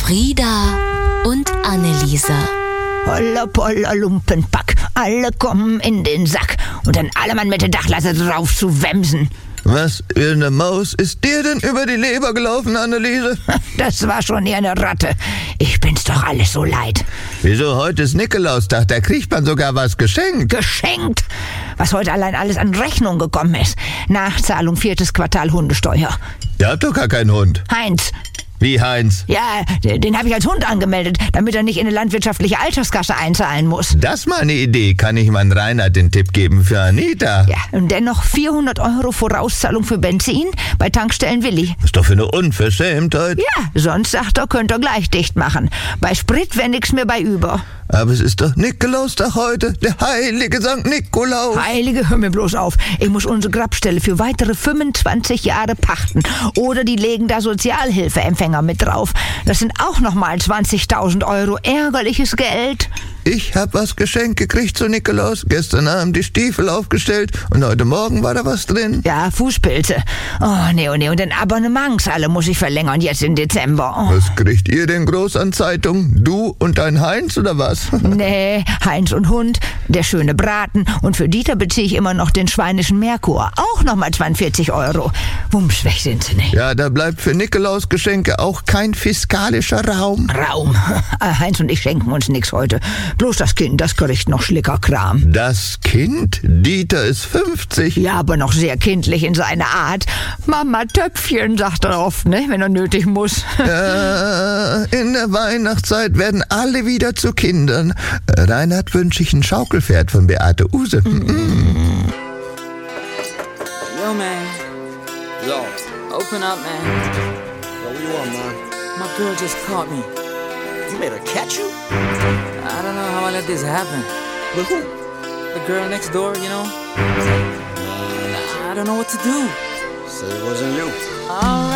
Frieda und Anneliese. Holla polla Lumpenpack, alle kommen in den Sack und dann alle Mann mit der Dachlatte drauf zu wemsen. Was für eine Maus ist dir denn über die Leber gelaufen, Anneliese? Das war schon eher eine Ratte. Ich bin's doch alles so leid. Wieso, heute ist Nikolaustag, da kriegt man sogar was geschenkt. Geschenkt? Was heute allein alles an Rechnung gekommen ist. Nachzahlung 4. Quartal Hundesteuer. Ihr habt doch gar keinen Hund. Heinz. Wie Heinz? Ja, den habe ich als Hund angemeldet, damit er nicht in eine landwirtschaftliche Alterskasse einzahlen muss. Das ist mal eine Idee. Kann ich meinen Reinhard den Tipp geben für Anita? Ja, und dennoch 400 € Vorauszahlung für Benzin bei Tankstellen Willi. Ist doch für eine Unverschämtheit. Ja, sonst sagt er, könnt ihr gleich dicht machen. Bei Sprit wäre nichts mehr bei über. Aber es ist doch Nikolaustag heute, der heilige St. Nikolaus. Heilige, hör mir bloß auf. Ich muss unsere Grabstelle für weitere 25 Jahre pachten. Oder die legen da Sozialhilfeempfänger mit drauf. Das sind auch nochmal 20.000 € ärgerliches Geld. Ich hab was geschenkt gekriegt zu Nikolaus. Gestern Abend die Stiefel aufgestellt und heute Morgen war da was drin. Ja, Fußpilze. Oh, nee. Und den Abonnementsalle muss ich verlängern jetzt im Dezember. Oh. Was kriegt ihr denn groß an Zeitung? Du und dein Heinz oder was? Nee, Heinz und Hund, der schöne Braten. Und für Dieter beziehe ich immer noch den schweinischen Merkur. Auch nochmal 42 €. Wumms, sind sie nicht. Ja, da bleibt für Nikolausgeschenke auch kein fiskalischer Raum. Heinz und ich schenken uns nichts heute. Bloß das Kind, das kriegt noch Schlickerkram. Das Kind? Dieter ist 50. Ja, aber noch sehr kindlich in seiner Art. Mama Töpfchen, sagt er oft, ne, wenn er nötig muss. In der Weihnachtszeit werden alle wieder zu Kindern. Reinhard wünsche ich ein Schaukelpferd von Beate Uhse. Yo, man. Yo. Open up, man. Yo, what you want, man? My girl just caught me. You made her catch you? I don't know how I let this happen. With who? The girl next door, you know? I don't know what to do. Said it wasn't you. Alright.